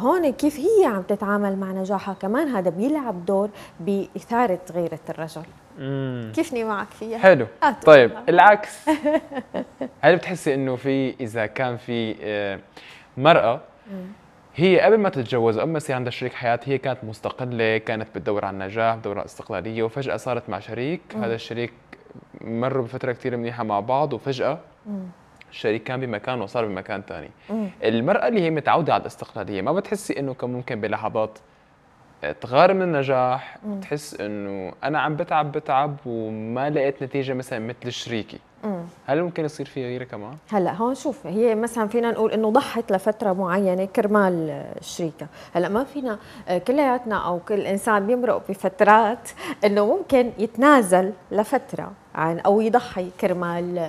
فهون كيف هي عم تتعامل مع نجاحها كمان هذا بيلعب دور بإثارة غيرة الرجل. كيفني معك فيها؟ حلو. طيب العكس، هل بتحسي انه اذا كان في مرأة هي قبل ما تتجوز او ما يصير عندها شريك حياة هي كانت مستقلة، كانت بتدور على النجاح، بتدور على الاستقلالية، وفجأة صارت مع شريك، هذا الشريك مروا بفترة كثير منيحة مع بعض، وفجأة الشريك كان بمكان وصار بمكان ثاني. المرأة اللي هي متعودة على الاستقلالية ما بتحسي انه كان ممكن بلحظات تغار من النجاح، تحس انه انا عم بتعب وما لقيت نتيجة مثلا مثل شريكي؟ هل ممكن يصير في غيره كمان؟ هلا هون شوف، هي مثلا فينا نقول انه ضحت لفتره معينه كرمال الشريكه. هلا ما فينا كلياتنا او كل انسان بيمرق بفترات انه ممكن يتنازل لفتره عن او يضحي كرمال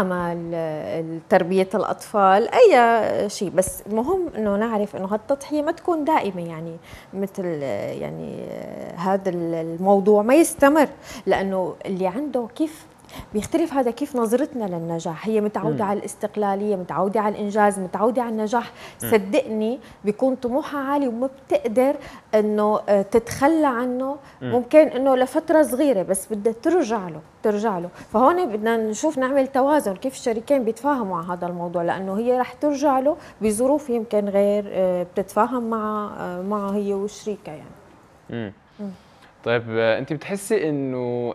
عمل تربيه الاطفال اي شيء، بس المهم انه نعرف انه هالتضحيه ما تكون دائمه، يعني مثل يعني هذا الموضوع ما يستمر، لانه اللي عنده كيف بيختلف هذا كيف نظرتنا للنجاح. هي متعودة على الاستقلالية، متعودة على الإنجاز، متعودة على النجاح، صدقني بيكون طموحها عالي وما بتقدر إنه تتخلى عنه. ممكن إنه لفترة صغيرة بس بدها ترجع له. فهون بدنا نشوف نعمل توازن كيف الشريكين بيتفاهموا على هذا الموضوع، لأنه هي رح ترجع له بظروف يمكن غير بتتفاهم مع هي والشريكة يعني. طيب أنت بتحسي إنه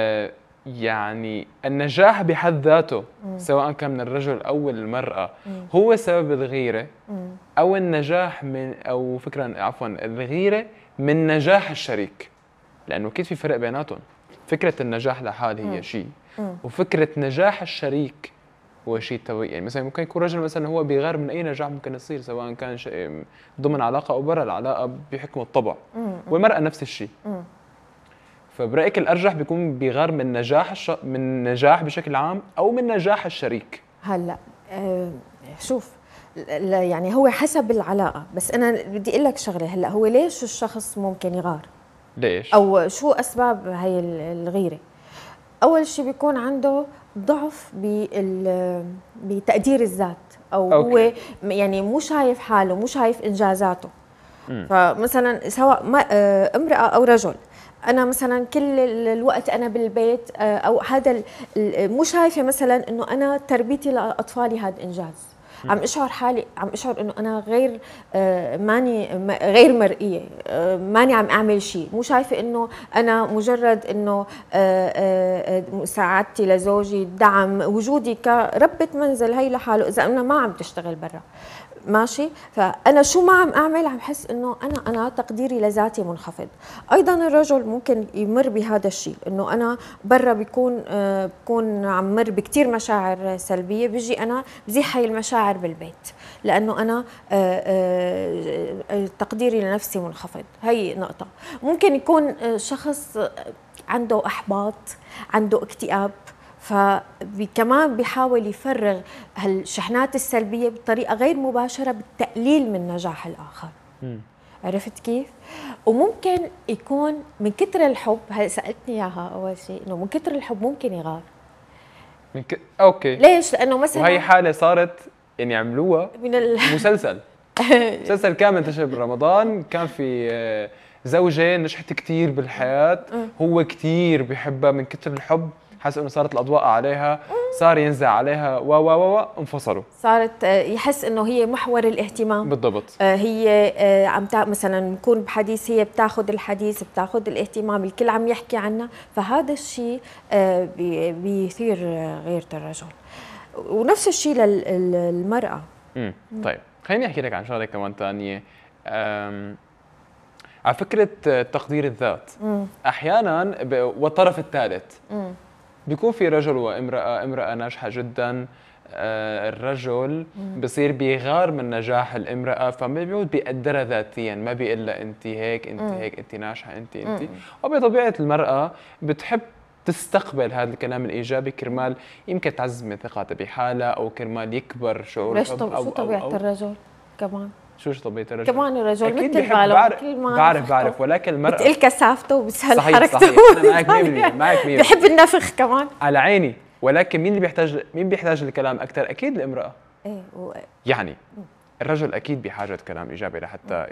يعني النجاح بحد ذاته سواء كان من الرجل أو المرأة هو سبب الغيرة، أو النجاح من أو الغيرة من نجاح الشريك؟ لأنه أكيد في فرق بيناتهم. فكرة النجاح لحاله هي شيء، وفكرة نجاح الشريك هو شيء توي. يعني مثلا ممكن يكون رجل مثلا هو بيغار من أي نجاح ممكن يصير، سواء كان ضمن علاقة أو برا العلاقة بحكم الطبع، والمرأة نفس الشيء. فبرأيك الأرجح بيكون بيغار من من نجاح بشكل عام أو من نجاح الشريك؟ هلا شوف، يعني هو حسب العلاقة، بس أنا بدي أقول لك شغلة. هلا هو ليش الشخص ممكن يغار؟ ليش؟ أو شو أسباب هاي الغيرة؟ أول شيء بيكون عنده ضعف بتقدير الذات، أو هو يعني مو شايف حاله، مو شايف إنجازاته. فمثلا سواء امرأة أو رجل، أنا مثلا كل الوقت أنا بالبيت أو هذا مو شايفة مثلا إنه أنا تربيتي لأطفالي هذا إنجاز. عم أشعر إنه أنا ماني غير مرئية، ماني عم أعمل شيء، مو شايفة إنه أنا مجرد إنه مساعدتي لزوجي، دعم وجودي كربة منزل هي لحاله، إذا أنا ما عم تشتغل برا ماشي، فأنا شو ما عم أعمل عم حس إنه أنا تقديري لذاتي منخفض. أيضا الرجل ممكن يمر بهذا الشيء، إنه أنا برا بكون عم مر بكتير مشاعر سلبية، بيجي أنا بزيح هاي المشاعر بالبيت، لأنه أنا تقديري لنفسي منخفض. هي نقطة. ممكن يكون شخص عنده إحباط، عنده اكتئاب، فكمان بيحاول يفرغ هالشحنات السلبية بطريقة غير مباشرة بالتقليل من نجاح الآخر. عرفت كيف؟ وممكن يكون من كتر الحب، هل سألتني إياها أول شيء، إنه من كتر الحب ممكن يغار. أوكي. ليش؟ لأنه مثلا وهي حالة صارت يعني عملوها من مسلسل كامل انتشر برمضان، كان في زوجة نجحت كتير بالحياة، هو كتير بيحبها، من كتر الحب حس انه صارت الاضواء عليها، صار ينزع عليها انفصلوا. صارت يحس انه هي محور الاهتمام. بالضبط. هي عم مثلا نكون بحديث، هي بتاخذ الحديث، بتاخذ الاهتمام، الكل عم يحكي عنها، فهذا الشيء بيثير غيرة الرجل. ونفس الشيء للمرأة. طيب خليني احكي لك عن شغله كمان ثانيه. على فكره تقدير الذات، احيانا والطرف الثالث بيكون في رجل وامرأة، امرأة ناجحة جدا، الرجل بصير بيغار من نجاح الامرأة، فما بيعود بيقدرها ذاتيا، ما بيقول لها انت هيك انت هيك انت ناجحة انت. وبطبيعة المرأة بتحب تستقبل هذا الكلام الايجابي كرمال يمكن تعزز من ثقتها بحالها، او كرمال يكبر شعور الحب. شو طبيعة الرجل كمان؟ شو طبيعة الرجل؟ كمان الرجل أكيد مثل باله، بعرف ولكن المرأة بتقل كسافته وبسهل حركته. صحيح أنا معك 100%. بحب النفخ كمان على عيني، ولكن مين بيحتاج الكلام أكثر؟ أكيد الامرأة. إيه يعني الرجل أكيد بحاجة كلام إيجابي لحتى